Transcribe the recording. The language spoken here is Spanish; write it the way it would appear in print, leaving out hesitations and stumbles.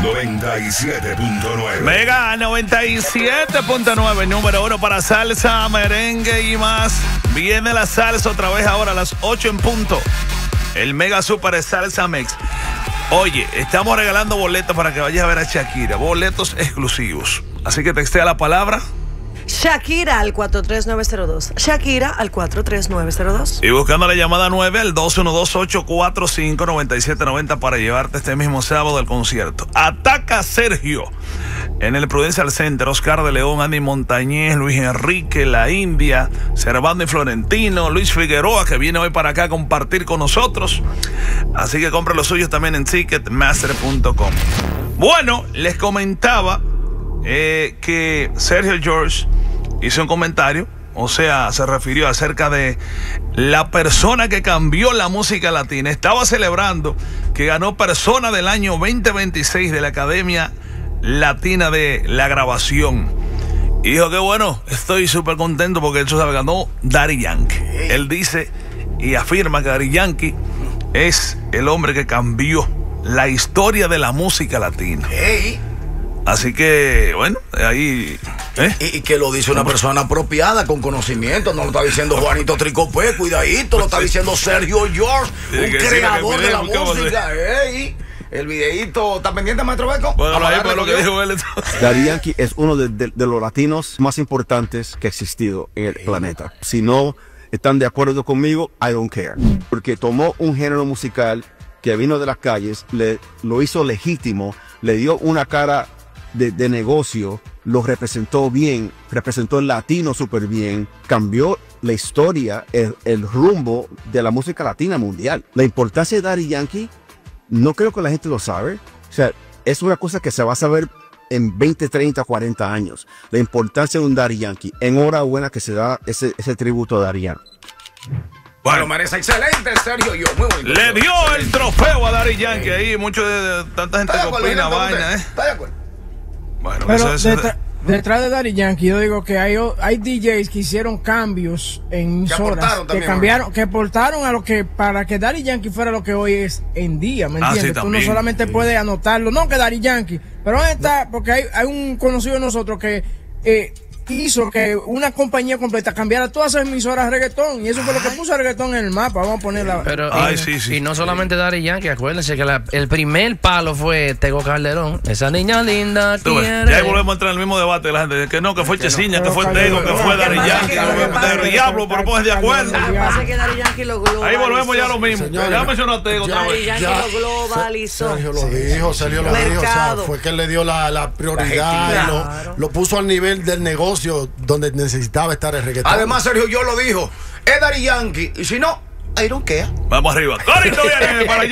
97.9. Mega 97.9, número 1 para salsa, merengue y más. Viene la salsa otra vez ahora a las 8 en punto. El Mega Super Salsa Mix. Oye, estamos regalando boletos para que vayas a ver a Shakira. Boletos exclusivos. Así que textea la palabra Shakira al 43902. Shakira al 43902. y buscando la llamada 9 al 212-845-9790 para llevarte este mismo sábado al concierto. Ataca Sergio en el Prudential Center. Oscar de León, Andy Montañez, Luis Enrique, La India, Servando y Florentino, Luis Figueroa, que viene hoy para acá a compartir con nosotros. Así que compre los suyos también en Ticketmaster.com. Bueno, les comentaba que Sergio George hizo un comentario, o sea, se refirió acerca de la persona que cambió la música latina. Estaba celebrando que ganó Persona del año 2026 de la Academia Latina de la Grabación. Y dijo que bueno, estoy súper contento porque eso se ganó Daddy Yankee. Él dice y afirma que Daddy Yankee es el hombre que cambió la historia de la música latina. Así que, bueno, ahí... Y que lo dice una persona apropiada, con conocimiento. No lo está diciendo Juanito Tricopé, cuidadito. Lo está diciendo Sergio George, un creador de la música. El videíto, ¿está pendiente, maestro Beco? Bueno, ahí por lo que dijo él. Daddy Yankee es uno de los latinos más importantes que ha existido en el planeta. Si no están de acuerdo conmigo, I don't care. Porque tomó un género musical que vino de las calles, lo hizo legítimo, le dio una cara de negocio, lo representó bien, representó el latino súper bien, cambió la historia, el rumbo de la música latina mundial. La importancia de Daddy Yankee, no creo que la gente lo sabe. O sea, es una cosa que se va a saber en 20, 30, 40 años. La importancia de un Daddy Yankee. Enhorabuena que se da ese tributo a Daddy Yankee. Bueno, merece excelente, Sergio. Le dio el trofeo a Daddy Yankee ahí. Tanta gente que opina vaina, ¿Está de acuerdo? Bueno, pero detrás de Daddy Yankee, yo digo que hay DJs que hicieron cambios en emisoras, que aportaron a lo que, para que Daddy Yankee fuera lo que hoy es en día, ¿me entiendes? Sí, tú no solamente puedes anotarlo, no que Daddy Yankee, pero ¿dónde está? Porque hay un conocido de nosotros que hizo que una compañía completa cambiara todas esas emisoras a reggaetón, y eso fue lo que puso a reggaetón en el mapa. Vamos a ponerla. Pero y no solamente Daddy Yankee, acuérdense que el primer palo fue Tego Calderón, esa niña linda quiere. Ya ahí volvemos a entrar en el mismo debate de la gente, que no, que fue Chesiña, que fue Tego, que fue Daddy Yankee, del diablo, pero pues de acuerdo. Pasa que Daddy Yankee lo globalizó. Ahí volvemos ya a lo mismo. Ya mencionó a Tego otra Daddy vez. Yankee lo globalizó. Sergio lo dijo, o sea, fue que él le dio la prioridad, lo puso al nivel del negocio donde necesitaba estar el reggaetón. Además, Sergio yo lo dijo, es Daddy Yankee, y si no, I don't care. Vamos arriba. Corito viene para allá.